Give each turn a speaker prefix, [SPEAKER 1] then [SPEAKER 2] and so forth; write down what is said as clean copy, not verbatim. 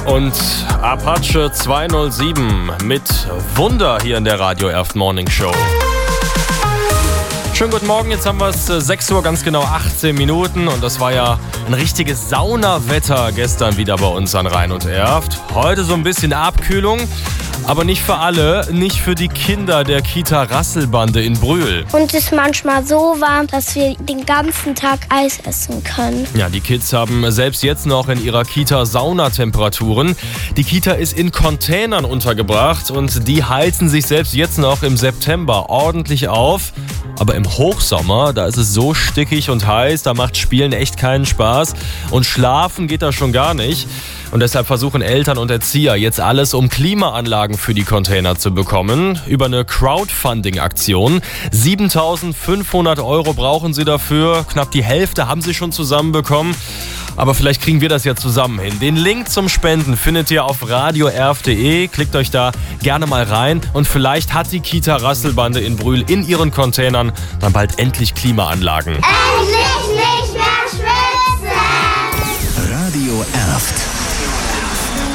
[SPEAKER 1] Und Apache 207 mit Wunder hier in der Radio Erft Morning Show. Schönen guten Morgen, jetzt haben wir es 6 Uhr, ganz genau 18 Minuten und das war ja ein richtiges Saunawetter gestern wieder bei uns an Rhein und Erft. Heute so ein bisschen Abkühlung, aber nicht für alle, nicht für die Kinder der Kita Rasselbande in Brühl.
[SPEAKER 2] Und es ist manchmal so warm, dass wir den ganzen Tag Eis essen können.
[SPEAKER 1] Ja, die Kids haben selbst jetzt noch in ihrer Kita Saunatemperaturen. Die Kita ist in Containern untergebracht und die heizen sich selbst jetzt noch im September ordentlich auf. Aber im Hochsommer, da ist es so stickig und heiß, da macht Spielen echt keinen Spaß und schlafen geht da schon gar nicht. Und deshalb versuchen Eltern und Erzieher jetzt alles, um Klimaanlagen für die Container zu bekommen. Über eine Crowdfunding-Aktion. 7.500 € brauchen sie dafür. Knapp die Hälfte haben sie schon zusammenbekommen. Aber vielleicht kriegen wir das ja zusammen hin. Den Link zum Spenden findet ihr auf radioerft.de. Klickt euch da gerne mal rein. Und vielleicht hat die Kita Rasselbande in Brühl in ihren Containern dann bald endlich Klimaanlagen.
[SPEAKER 2] Endlich!